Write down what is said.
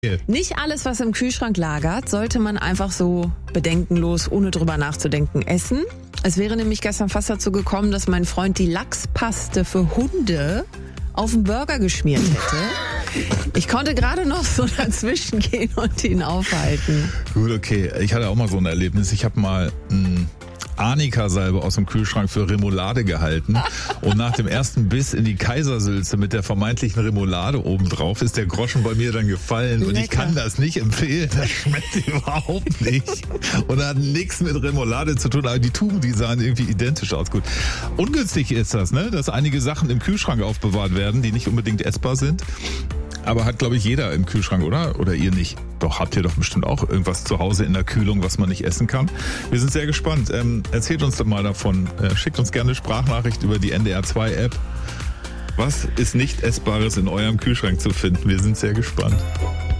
Nicht alles, was im Kühlschrank lagert, sollte man einfach so bedenkenlos, ohne drüber nachzudenken, essen. Es wäre nämlich gestern fast dazu gekommen, dass mein Freund die Lachspaste für Hunde auf den Burger geschmiert hätte. Ich konnte gerade noch so dazwischen gehen und ihn aufhalten. Gut, okay. Ich hatte auch mal so ein Erlebnis. Ich habe mal Arnika-Salbe aus dem Kühlschrank für Remoulade gehalten und nach dem ersten Biss in die Kaisersülze mit der vermeintlichen Remoulade obendrauf ist der Groschen bei mir dann gefallen. Und ich kann das nicht empfehlen. Das schmeckt überhaupt nicht und hat nichts mit Remoulade zu tun. Aber die Tuben, die sahen irgendwie identisch aus. Gut. Ungünstig ist das, ne? Dass einige Sachen im Kühlschrank aufbewahrt werden, die nicht unbedingt essbar sind. Aber hat, glaube ich, jeder im Kühlschrank, oder? Oder ihr nicht? Doch, habt ihr doch bestimmt auch irgendwas zu Hause in der Kühlung, was man nicht essen kann. Wir sind sehr gespannt. Erzählt uns doch mal davon. Schickt uns gerne eine Sprachnachricht über die NDR2-App. Was ist nicht Essbares in eurem Kühlschrank zu finden? Wir sind sehr gespannt.